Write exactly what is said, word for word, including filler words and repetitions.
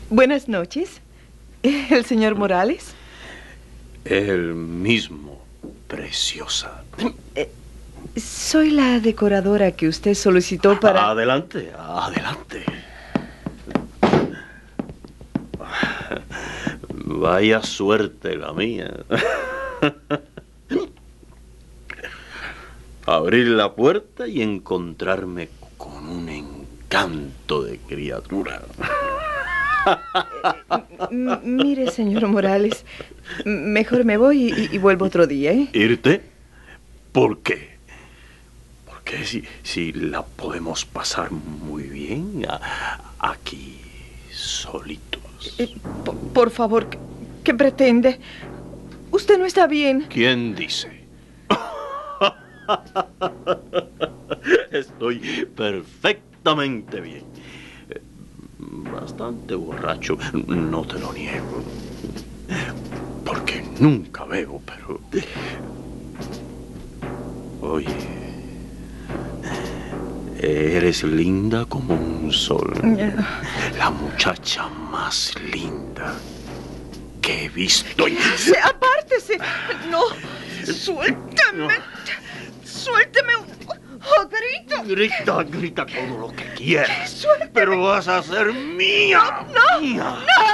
Buenas noches. ¿El señor Morales? El mismo, preciosa. Eh, soy la decoradora que usted solicitó para... Adelante, adelante. Vaya suerte la mía. Abrir la puerta y encontrarme con un encanto de criatura. M- mire, señor Morales, mejor me voy y, y vuelvo otro día, ¿eh? ¿Irte? ¿Por qué? Porque si, si la podemos pasar muy bien a, aquí solitos. Eh, por, por favor, ¿qué, qué pretende? Usted no está bien. ¿Quién dice? Estoy perfectamente bien. Bastante borracho, no te lo niego. Porque nunca bebo, pero... Oye, eres linda como un sol. La muchacha más linda que he visto. Y... ¡Apártese! ¡No! ¡Suélteme! ¡Suélteme! ¡Oh, grito! Grita, grita todo lo que quieras. ¡Suélteme! Pero vas a ser mía. ¡No! Mía. ¡No!